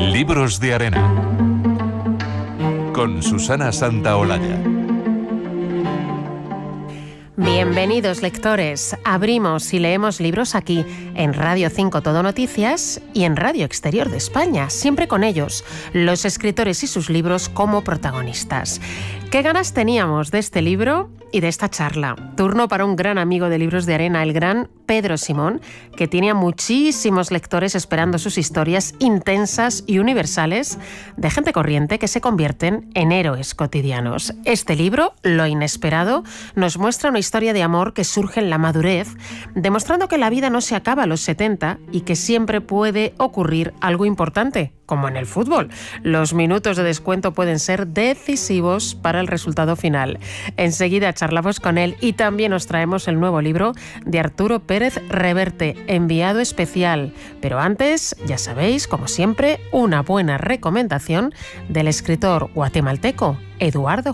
Libros de Arena con Susana Santaolalla. Bienvenidos, lectores. Abrimos y leemos libros aquí en Radio 5 Todo Noticias y en Radio Exterior de España, siempre con ellos, los escritores y sus libros como protagonistas. ¿Qué ganas teníamos de este libro y de esta charla? Turno para un gran amigo de Libros de Arena, el gran Pedro Simón, que tiene a muchísimos lectores esperando sus historias intensas y universales de gente corriente que se convierten en héroes cotidianos. Este libro, Lo Inesperado, nos muestra una historia de amor que surge en la madurez, demostrando que la vida no se acaba a los 70 y que siempre puede ocurrir algo importante, como en el fútbol. Los minutos de descuento pueden ser decisivos para el resultado final. Enseguida charlamos con él y también os traemos el nuevo libro de Arturo Pérez Reverte, enviado especial. Pero antes, ya sabéis, como siempre, una buena recomendación del escritor guatemalteco Eduardo